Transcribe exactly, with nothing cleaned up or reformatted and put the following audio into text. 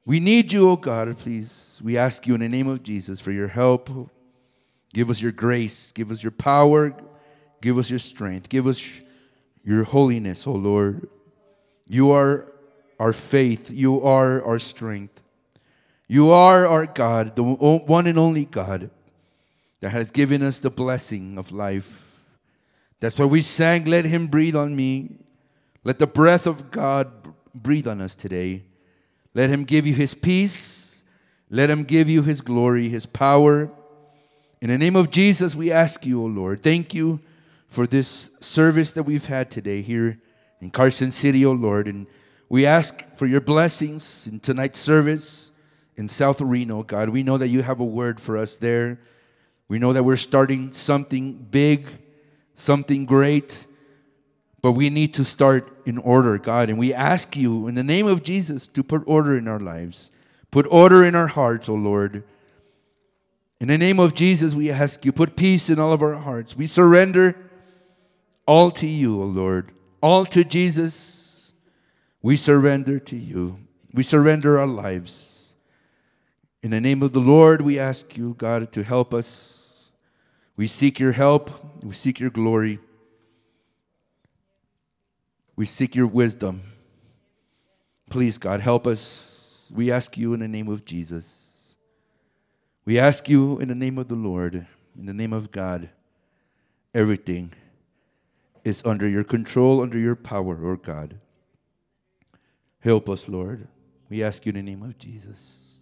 We need you, oh God, please. We ask you in the name of Jesus for your help. Give us your grace. Give us your power. Give us your strength. Give us your holiness, oh Lord. You are our faith. You are our strength. You are our God, the one and only God that has given us the blessing of life. That's why we sang, let him breathe on me. Let the breath of God breathe on us today. Let him give you his peace. Let him give you his glory, his power. In the name of Jesus, we ask you, O Lord, thank you for this service that we've had today here in Carson City, O Lord. And we ask for your blessings in tonight's service in South Reno, God. We know that you have a word for us there. We know that we're starting something big, something great. But we need to start in order, God. And we ask you in the name of Jesus to put order in our lives. Put order in our hearts, O Lord. In the name of Jesus, we ask you, put peace in all of our hearts. We surrender all to you, O Lord. All to Jesus. We surrender to you. We surrender our lives. In the name of the Lord, we ask you, God, to help us. We seek your help. We seek your glory. We seek your wisdom. Please, God, help us. We ask you in the name of Jesus. We ask you in the name of the Lord, in the name of God. Everything is under your control, under your power, Lord God. Help us, Lord. We ask you in the name of Jesus.